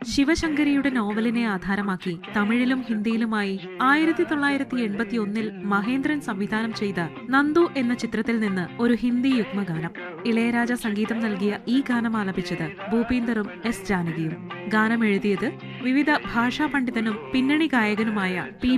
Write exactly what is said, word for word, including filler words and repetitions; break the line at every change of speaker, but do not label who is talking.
ശിവശങ്കരിയുടെ നോവലിനെ ആധാരമാക്കി തമിഴിലും ഹിന്ദിയിലുമായി ആയിരത്തി തൊള്ളായിരത്തി എൺപത്തി ഒന്നിൽ മഹേന്ദ്രൻ സംവിധാനം ചെയ്ത നന്ദു എന്ന ചിത്രത്തിൽ നിന്ന് ഒരു ഹിന്ദി യുഗ്മഗാനം. ഇളയരാജ സംഗീതം നൽകിയ ഈ ഗാനം ആലപിച്ചത് ഭൂപീന്ദറും എസ് ജാനകിയും. ഗാനം എഴുതിയത് വിവിധ ഭാഷാ പണ്ഡിതനും പിന്നണി ഗായകനുമായ പി